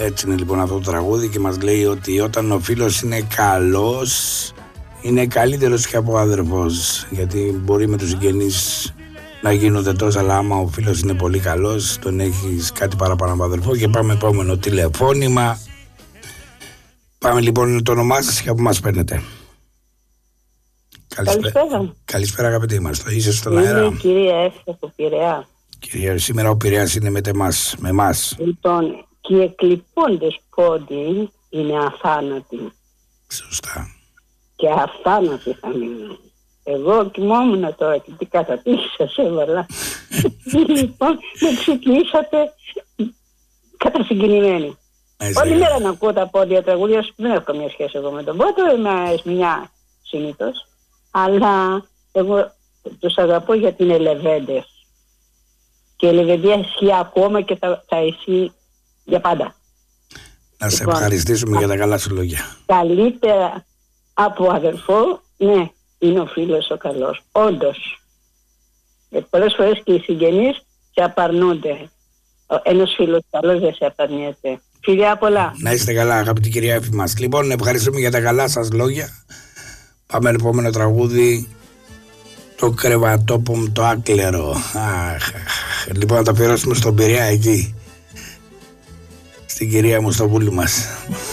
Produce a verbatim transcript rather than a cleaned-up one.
Έτσι είναι λοιπόν αυτό το τραγούδι και μας λέει ότι όταν ο φίλος είναι καλός είναι καλύτερος και από αδερφός, γιατί μπορεί με τους συγγενείς να γίνονται τόσα, αλλά άμα ο φίλος είναι πολύ καλός τον έχεις κάτι παραπάνω από αδερφό. Και πάμε επόμενο τηλεφώνημα. Πάμε λοιπόν το όνομά σας και από μας παίρνετε. Καλησπέρα. Καλησπέρα, Καλησπέρα αγαπητοί μας, είσαι στον αέρα. Είναι η κυρία Εύα από Πειραιά. Κυρία, σήμερα ο Πειραιάς είναι με εμάς, με εμάς. Λοιπόν, και οι εκλειπώντες πόντι είναι αθάνατοι. Σωστά. Και αθάνατοι θα μείνουν. Εγώ κοιμόμουν τώρα και τι κατατύχει σας έβαλα. Λοιπόν, με ξυπνήσατε κατασυγκινημένοι. Όλη μέρα να ακούω τα πόδια τραγούδια σου, δεν έχω καμία σχέση εγώ με τον πόντο, είμαι εσμηνιά συνήθως. Αλλά εγώ τους αγαπώ γιατί είναι λεβέντες. Και η λεβεντία ισχύει ακόμα και θα, θα ισχύει για πάντα. Να σε λοιπόν, ευχαριστήσουμε α, για τα καλά σου λόγια. Καλύτερα από αδερφό, ναι, είναι ο φίλος ο καλός. Όντως. Γιατί πολλές φορές και οι συγγενείς σε απαρνούνται. Ένας φίλος καλός δεν σε απαρνιέται. Φιλιά πολλά. Να είστε καλά αγαπητή κυρία Εύη μας. Λοιπόν, ευχαριστούμε για τα καλά σας λόγια. Πάμε επόμενο τραγούδι. Το κρεβατόπομ το άκλερο. Αχ, λοιπόν, να το αφιερώσουμε στον Πειραιά εκεί. Στην κυρία μου, στο βούλι μας.